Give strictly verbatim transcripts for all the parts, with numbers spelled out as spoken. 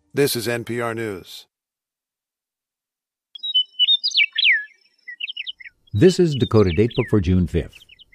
This is N P R News. This is Dakota Datebook for June fifth.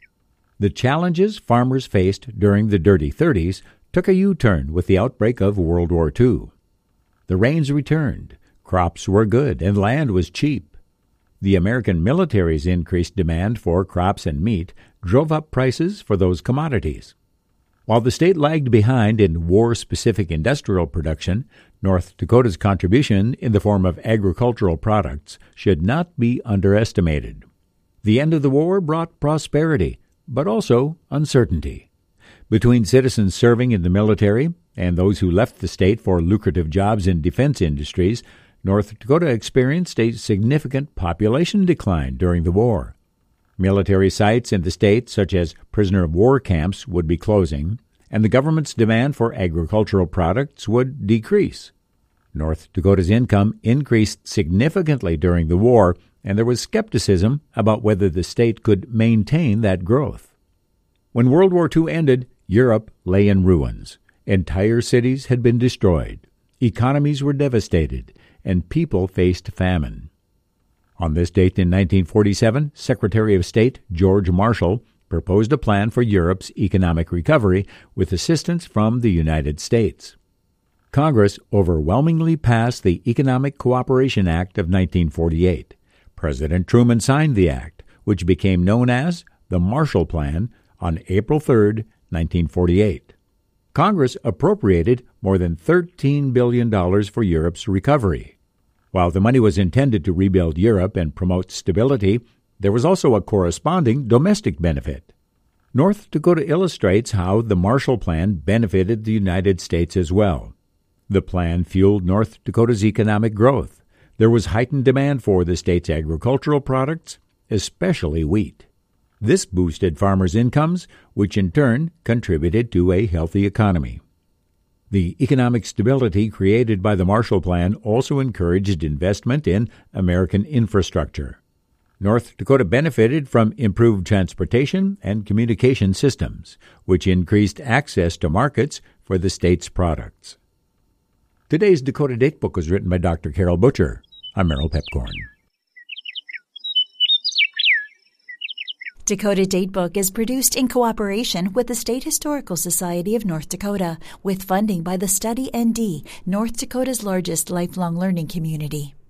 The challenges farmers faced during the Dirty Thirties took a U-turn with the outbreak of World War Two. The rains returned, crops were good, and land was cheap. The American military's increased demand for crops and meat drove up prices for those commodities. While the state lagged behind in war-specific industrial production, North Dakota's contribution in the form of agricultural products should not be underestimated. The end of the war brought prosperity, but also uncertainty. Between citizens serving in the military and those who left the state for lucrative jobs in defense industries, North Dakota experienced a significant population decline during the war. Military sites in the state, such as prisoner of war camps, would be closing, and the government's demand for agricultural products would decrease. North Dakota's income increased significantly during the war, and there was skepticism about whether the state could maintain that growth. When World War Two ended, Europe lay in ruins. Entire cities had been destroyed. Economies were devastated, and people faced famine. On this date in nineteen forty-seven, Secretary of State George Marshall proposed a plan for Europe's economic recovery with assistance from the United States. Congress overwhelmingly passed the Economic Cooperation Act of nineteen forty-eight. President Truman signed the act, which became known as the Marshall Plan, on April third, nineteen forty-eight. Congress appropriated more than thirteen billion dollars for Europe's recovery. While the money was intended to rebuild Europe and promote stability, there was also a corresponding domestic benefit. North Dakota illustrates how the Marshall Plan benefited the United States as well. The plan fueled North Dakota's economic growth. There was heightened demand for the state's agricultural products, especially wheat. This boosted farmers' incomes, which in turn contributed to a healthy economy. The economic stability created by the Marshall Plan also encouraged investment in American infrastructure. North Dakota benefited from improved transportation and communication systems, which increased access to markets for the state's products. Today's Dakota Datebook was written by Doctor Carol Butcher. I'm Merrill Pepcorn. Dakota Datebook is produced in cooperation with the State Historical Society of North Dakota, with funding by the Study N D, North Dakota's largest lifelong learning community.